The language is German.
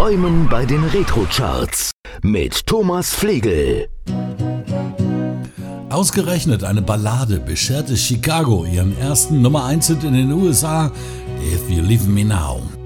Träumen bei den Retro-Charts mit Thomas Flegel. Ausgerechnet eine Ballade bescherte Chicago ihren ersten Nummer 1 Hit in den USA, If You Leave Me Now.